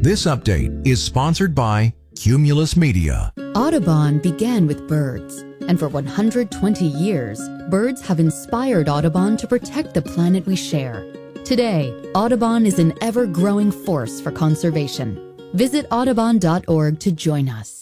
This update is sponsored by Cumulus Media. Audubon began with birds, and for 120 years, birds have inspired Audubon to protect the planet we share. Today, Audubon is an ever-growing force for conservation. Visit audubon.org to join us.